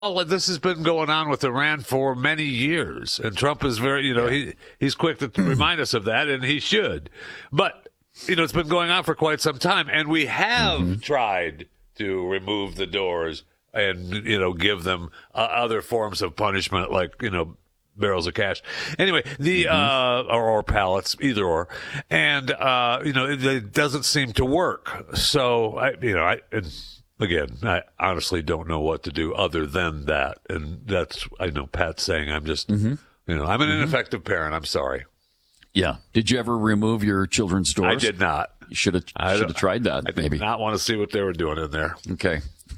Well, this has been going on with Iran for many years, and Trump is very, he's quick to remind us of that, and he should. But, it's been going on for quite some time, and we have tried to remove the doors and, give them other forms of punishment, like, barrels of cash. Anyway, or pallets, either or. And, it doesn't seem to work. So, Again, I honestly don't know what to do other than that. And I know Pat's saying I'm just, I'm an ineffective parent. I'm sorry. Yeah. Did you ever remove your children's doors? I did not. You should have tried that, I did not want to see what they were doing in there. Okay.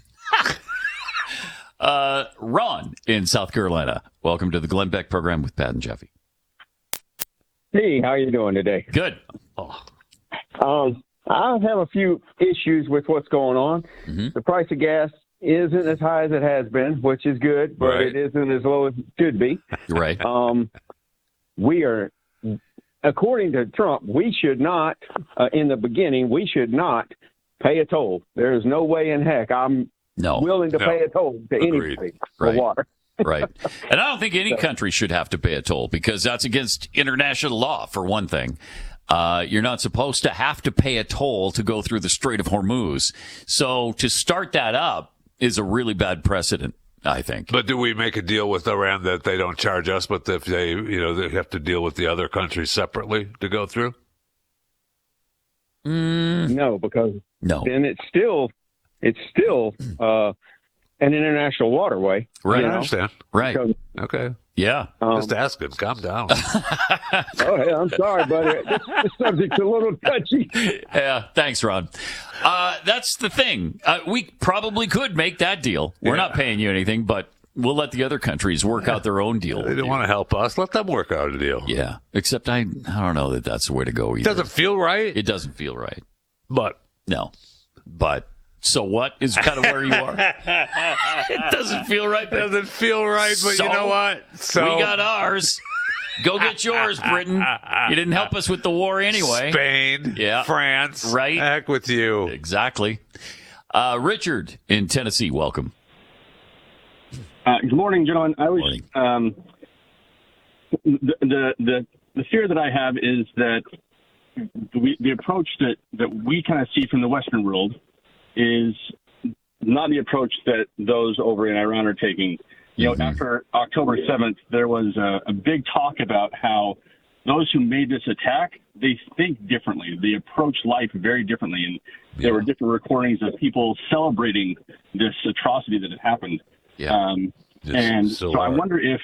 Ron in South Carolina. Welcome to the Glenn Beck program with Pat and Jeffy. Hey, how are you doing today? Good. I have a few issues with what's going on. The price of gas isn't as high as it has been, which is good, but it isn't as low as it should be. Right. We are, according to Trump, we should not, in the beginning, we should not pay a toll. There is no way in heck I'm willing to pay a toll to anybody for water. Right. And I don't think any country should have to pay a toll because that's against international law, for one thing. You're not supposed to have to pay a toll to go through the Strait of Hormuz. So to start that up is a really bad precedent, I think. But do we make a deal with Iran that they don't charge us, but if they, they have to deal with the other countries separately to go through? No, because then it's still an international waterway. Right. I understand. Right. Because, okay. Yeah. Just asking. Calm down. hey, I'm sorry, but this subject's a little touchy. Yeah. Thanks, Ron. That's the thing. We probably could make that deal. We're not paying you anything, but we'll let the other countries work out their own deal. They don't want to help us. Let them work out a deal. Yeah. Except I don't know that that's the way to go either. It doesn't feel right. It doesn't feel right. But. No. But. So what is kind of where you are? It doesn't feel right. It doesn't feel right, but you know what? So we got ours. Go get yours, Britain. You didn't help us with the war anyway. Spain, France, right? Heck with you. Exactly. Richard in Tennessee, welcome. Good morning, gentlemen. I was the fear that I have is that the approach that we kind of see from the Western world is not the approach that those over in Iran are taking. After October 7th, there was a big talk about how those who made this attack, they think differently. They approach life very differently. And there were different recordings of people celebrating this atrocity that had happened. Yeah. And so I wonder if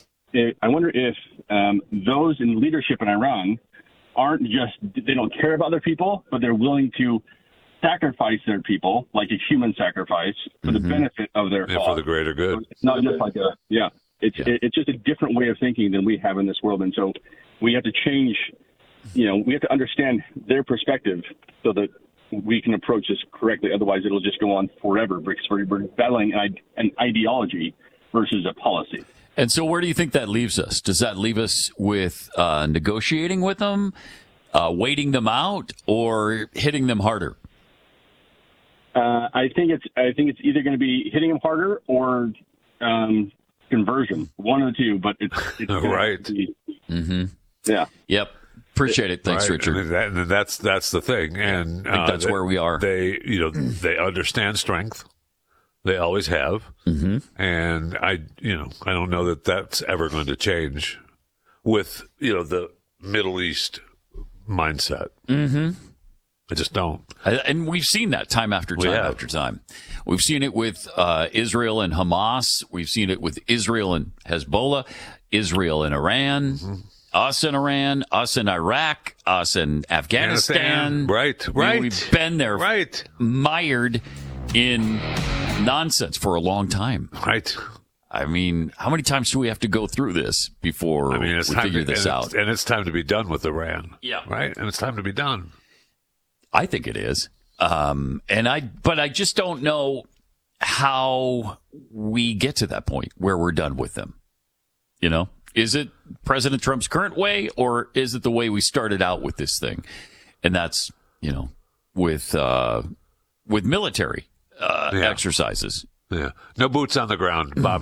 those in leadership in Iran they don't care about other people, but they're willing to sacrifice their people, like a human sacrifice, for the benefit of their cause. For the greater good. So it's not just like it's just a different way of thinking than we have in this world. And so we have to change, we have to understand their perspective so that we can approach this correctly. Otherwise, it'll just go on forever because we're battling an ideology versus a policy. And so where do you think that leaves us? Does that leave us with negotiating with them, waiting them out, or hitting them harder? I think it's either going to be hitting them harder or conversion, one of the two. But it's right. Yeah. Yep. Appreciate it. Thanks, Richard. And that's the thing. And I think that's where we are. They they understand strength. They always have. And I don't know that that's ever going to change with the Middle East mindset. I just don't. And we've seen that time after time after time. We've seen it with Israel and Hamas. We've seen it with Israel and Hezbollah, Israel and Iran, us and Iran, us and Iraq, us and Afghanistan. Right. We've been there, mired in nonsense for a long time. Right. I mean, how many times do we have to go through this before we figure this out? And it's time to be done with Iran. Yeah. Right? And it's time to be done. I think it is. But I just don't know how we get to that point where we're done with them. Is it President Trump's current way, or is it the way we started out with this thing? And that's, with military exercises. Yeah. No boots on the ground, Bob.